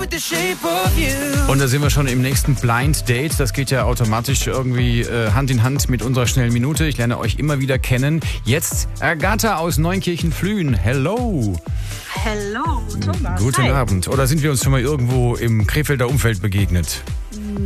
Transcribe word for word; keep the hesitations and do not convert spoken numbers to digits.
Und da sind wir schon im nächsten Blind Date. Das geht ja automatisch irgendwie äh, Hand in Hand mit unserer schnellen Minute. Ich lerne euch immer wieder kennen. Jetzt Agatha aus Neunkirchen-Flühen. Hello. Hello, Thomas. Guten Hi. Abend. Oder sind wir uns schon mal irgendwo im Krefelder Umfeld begegnet?